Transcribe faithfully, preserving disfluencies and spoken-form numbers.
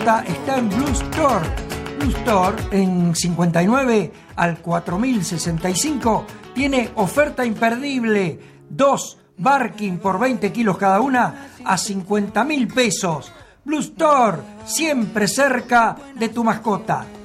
Está en Blue Store. Blue Store en cincuenta y nueve al cuatro mil sesenta y cinco tiene oferta imperdible. Dos Barking por veinte kilos cada una a cincuenta mil pesos. Blue Store, siempre cerca de tu mascota.